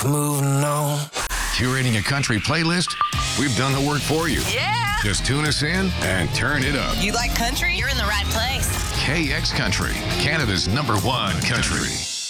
Moving on. Curating a country playlist? We've done the work for you. Yeah. Just tune us in and turn it up. You like country? You're in the right place. KX Country, Canada's #1 country.